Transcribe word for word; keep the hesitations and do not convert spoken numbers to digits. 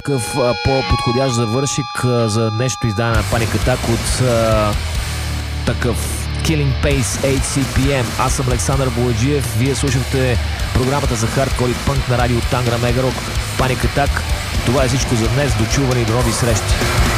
какъв а, по-подходящ завършик а, за нещо издание на Panic Attack от а, такъв Killing Pace ейч си пи ем. Аз съм Александър Бояджиев. Вие слушахте програмата за хардкор и пънк на радио Тангра Мегарок Panic Attack. Това е всичко за днес. Дочуване и до нови срещи.